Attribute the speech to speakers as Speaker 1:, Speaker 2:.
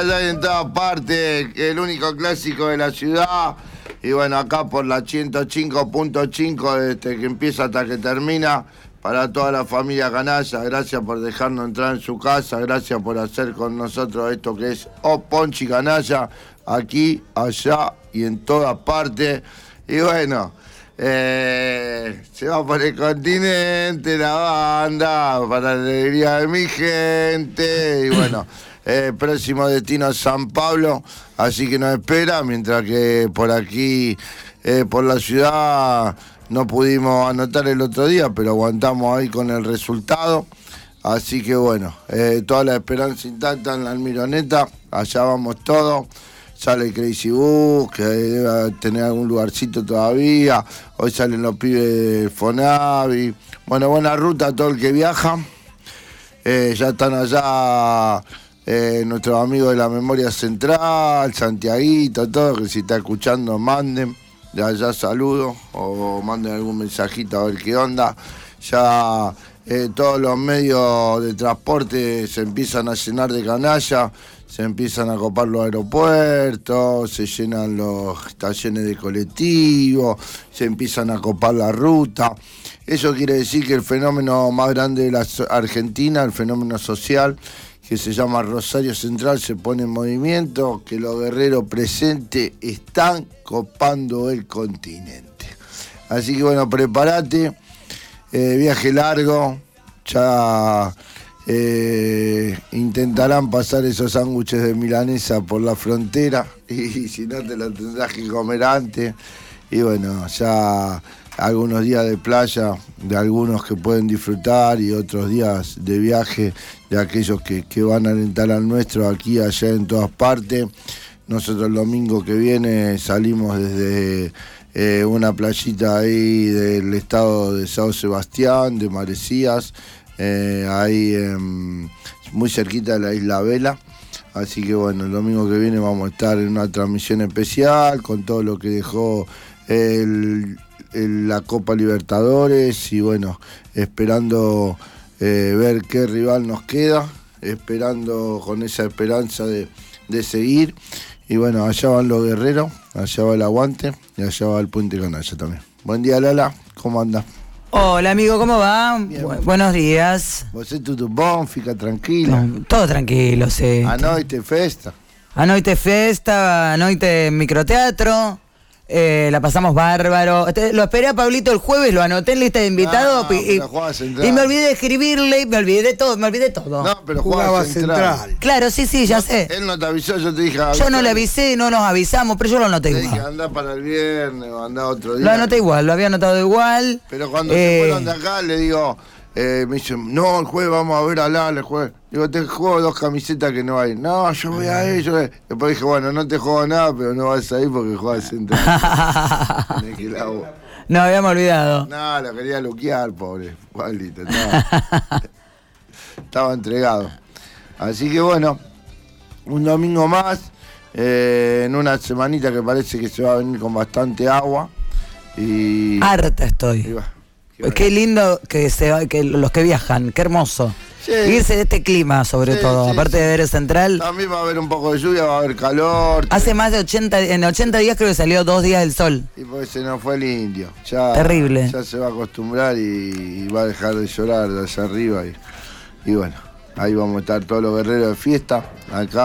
Speaker 1: Hay en todas partes, el único clásico de la ciudad. Y bueno, acá por la 105.5, desde que empieza hasta que termina, para toda la familia canalla. Gracias por dejarnos entrar en su casa, gracias por hacer con nosotros esto que es O Ponchi Canalla, aquí, allá y en todas partes. Y bueno, se va por el continente la banda, para la alegría de mi gente. Y bueno, próximo destino San Pablo, así que nos espera, mientras que por aquí, por la ciudad, no pudimos anotar el otro día, pero aguantamos ahí con el resultado. Así que bueno, toda la esperanza intacta en la Almironeta, allá vamos todos. Sale el Crazy Bus, que debe tener algún lugarcito todavía. Hoy salen los pibes del Fonavi. Bueno, buena ruta a todo el que viaja. Ya están allá nuestros amigos de la Memoria Central, Santiaguito, todo, que si está escuchando manden. De allá saludos o manden algún mensajito a ver qué onda. Ya todos los medios de transporte se empiezan a llenar de canalla. Se empiezan a copar los aeropuertos, se llenan los estaciones de colectivo, se empiezan a copar la ruta. Eso quiere decir que el fenómeno más grande de la Argentina, el fenómeno social, que se llama Rosario Central, se pone en movimiento, que los guerreros presentes están copando el continente. Así que bueno, prepárate, viaje largo, ya... intentarán pasar esos sándwiches de milanesa por la frontera y si no te lo tendrás que comer antes. Y bueno, ya algunos días de playa de algunos que pueden disfrutar y otros días de viaje de aquellos que van a alentar al nuestro aquí, allá, en todas partes. Nosotros el domingo que viene salimos desde una playita ahí del estado de San Sebastián, de Marecías, ahí muy cerquita de la Isla Vela. Así que bueno, el domingo que viene vamos a estar en una transmisión especial con todo lo que dejó la Copa Libertadores y bueno, esperando ver qué rival nos queda, esperando con esa esperanza de seguir. Y bueno, allá van los guerreros, allá va el aguante y allá va el Puente Canalla también. Buen día, Lala, ¿cómo andas?
Speaker 2: Hola amigo, ¿cómo va? Buenos días.
Speaker 1: Vos tu bon, fica tranquila.
Speaker 2: Todo tranquilo, sí.
Speaker 1: Anoite festa.
Speaker 2: Anoite festa, anoite microteatro. La pasamos bárbaro. Lo esperé a Pablito el jueves, lo anoté en lista de invitados y me olvidé de escribirle, me olvidé de todo.
Speaker 1: No, pero jugaba central.
Speaker 2: Claro, sí, ya sé.
Speaker 1: Él no te avisó, yo te dije...
Speaker 2: Yo no le avisé, no nos avisamos, pero yo lo anoté igual.
Speaker 1: Te dije, andá para el viernes o andá otro día.
Speaker 2: Lo anoté igual, lo había anotado igual.
Speaker 1: Pero cuando se fueron de acá, le digo... me dicen, no, el jueves vamos a ver a Lala, el jueves. Digo, te juego 2 camisetas que no hay. No, yo voy a ir, Después dije, bueno, no te juego nada, pero no vas a ir porque juegas central.
Speaker 2: No, habíamos olvidado.
Speaker 1: No, lo quería luquear, pobre Pablito. Estaba entregado. Así que bueno, un domingo más, en una semanita que parece que se va a venir con bastante agua. Y
Speaker 2: harta estoy. Qué lindo que los que viajan, qué hermoso. Sí. Irse de este clima, sobre todo. Aparte de ver el central.
Speaker 1: También va a haber un poco de lluvia, va a haber calor.
Speaker 2: Hace más de 80 días creo que salió 2 días del sol.
Speaker 1: Y porque se nos fue el indio. Ya,
Speaker 2: terrible.
Speaker 1: Ya se va a acostumbrar y va a dejar de llorar de allá arriba. Y bueno, ahí vamos a estar todos los guerreros de fiesta. Acá.